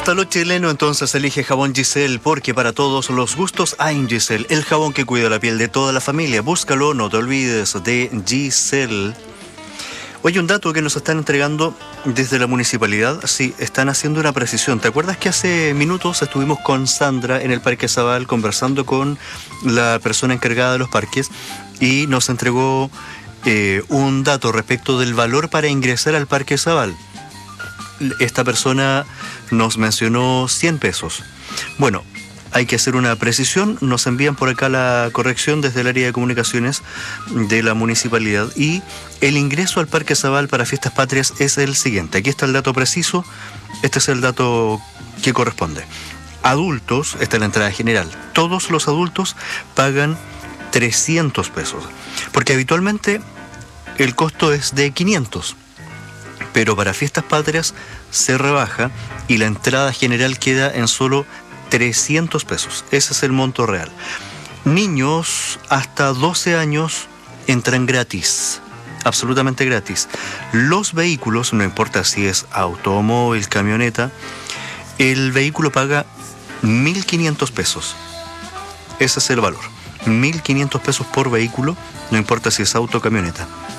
gusta lo chileno, entonces elige jabón Giselle, porque para todos los gustos hay Giselle, el jabón que cuida la piel de toda la familia. Búscalo, no te olvides de Giselle. Oye, un dato que nos están entregando desde la municipalidad, sí, están haciendo una precisión. ¿Te acuerdas que hace minutos estuvimos con Sandra en el Parque Zabal conversando con la persona encargada de los parques y nos entregó un dato respecto del valor para ingresar al Parque Zabal? Esta persona nos mencionó 100 pesos. Bueno, hay que hacer una precisión. Nos envían por acá la corrección desde el área de comunicaciones de la municipalidad. Y el ingreso al Parque Zabal para Fiestas Patrias es el siguiente. Aquí está el dato preciso. Este es el dato que corresponde. Adultos, esta es la entrada general. Todos los adultos pagan 300 pesos. Porque habitualmente el costo es de 500. Pero para Fiestas Patrias se rebaja y la entrada general queda en solo 300 pesos. Ese es el monto real. Niños hasta 12 años entran gratis, absolutamente gratis. Los vehículos, no importa si es automóvil, camioneta, el vehículo paga 1.500 pesos. Ese es el valor. 1.500 pesos por vehículo, no importa si es auto o camioneta.